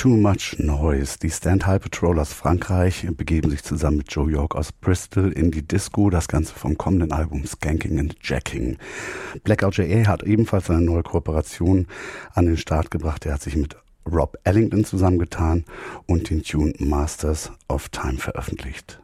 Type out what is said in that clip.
Too Much Noise. Die Stand High Patrol aus Frankreich begeben sich zusammen mit Joe York aus Bristol in die Disco. Das Ganze vom kommenden Album Skanking and Jacking. Blackout JA hat ebenfalls eine neue Kooperation an den Start gebracht. Er hat sich mit Rob Ellington zusammengetan und den Tune Masters of Time veröffentlicht.